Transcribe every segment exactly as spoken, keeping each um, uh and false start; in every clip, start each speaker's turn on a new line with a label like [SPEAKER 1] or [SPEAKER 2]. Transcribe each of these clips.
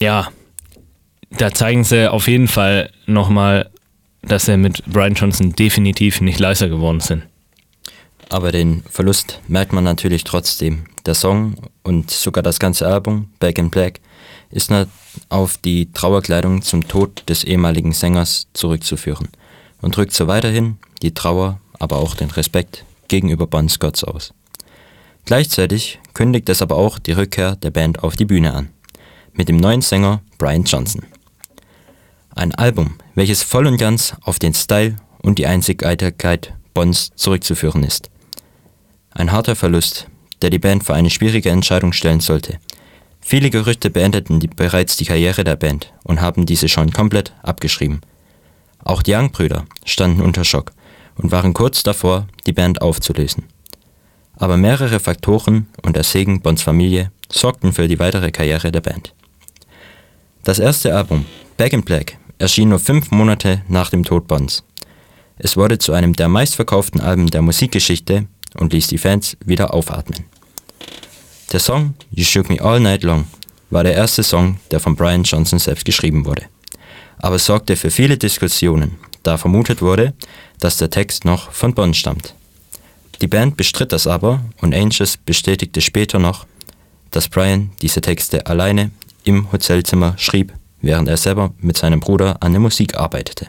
[SPEAKER 1] Ja, da zeigen sie auf jeden Fall nochmal, dass sie mit Brian Johnson definitiv nicht leiser geworden sind.
[SPEAKER 2] Aber den Verlust merkt man natürlich trotzdem. Der Song und sogar das ganze Album, Back in Black, ist nur auf die Trauerkleidung zum Tod des ehemaligen Sängers zurückzuführen und drückt so weiterhin die Trauer, aber auch den Respekt gegenüber Bon Scott aus. Gleichzeitig kündigt es aber auch die Rückkehr der Band auf die Bühne an, mit dem neuen Sänger Brian Johnson. Ein Album, welches voll und ganz auf den Style und die Einzigartigkeit Bons zurückzuführen ist. Ein harter Verlust, der die Band vor eine schwierige Entscheidung stellen sollte. Viele Gerüchte beendeten die, bereits die Karriere der Band und haben diese schon komplett abgeschrieben. Auch die Young-Brüder standen unter Schock und waren kurz davor, die Band aufzulösen. Aber mehrere Faktoren und der Segen Bons Familie sorgten für die weitere Karriere der Band. Das erste Album, Back in Black, erschien nur fünf Monate nach dem Tod Bons. Es wurde zu einem der meistverkauften Alben der Musikgeschichte und ließ die Fans wieder aufatmen. Der Song You Shook Me All Night Long war der erste Song, der von Brian Johnson selbst geschrieben wurde, aber sorgte für viele Diskussionen, da vermutet wurde, dass der Text noch von Bon stammt. Die Band bestritt das aber und Angus bestätigte später noch, dass Brian diese Texte alleine im Hotelzimmer schrieb, während er selber mit seinem Bruder an der Musik arbeitete.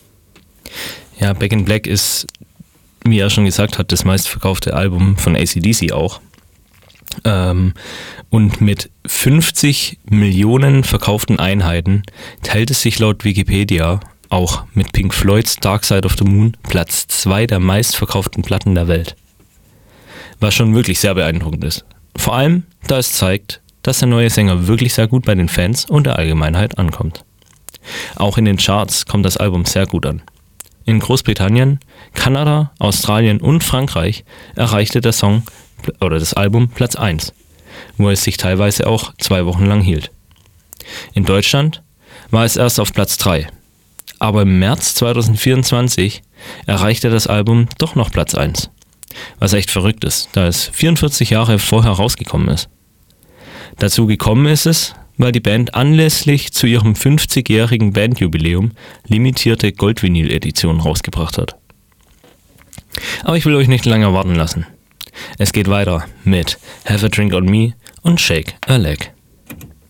[SPEAKER 1] Ja, Back in Black ist, wie er schon gesagt hat, das meistverkaufte Album von A C D C auch. Ähm, und mit fünfzig Millionen verkauften Einheiten teilt es sich laut Wikipedia auch mit Pink Floyds Dark Side of the Moon Platz zwei der meistverkauften Platten der Welt. Was schon wirklich sehr beeindruckend ist. Vor allem, da es zeigt, dass der neue Sänger wirklich sehr gut bei den Fans und der Allgemeinheit ankommt. Auch in den Charts kommt das Album sehr gut an. In Großbritannien, Kanada, Australien und Frankreich erreichte der Song oder das Album Platz eins, wo es sich teilweise auch zwei Wochen lang hielt. In Deutschland war es erst auf Platz drei, aber im März zwanzig vierundzwanzig erreichte das Album doch noch Platz eins, was echt verrückt ist, da es vierundvierzig Jahre vorher rausgekommen ist. Dazu gekommen ist es, weil die Band anlässlich zu ihrem fünfzigjährigen Bandjubiläum limitierte Goldvinyl-Editionen rausgebracht hat. Aber ich will euch nicht lange warten lassen. Es geht weiter mit Have a Drink on Me und Shake a Leg.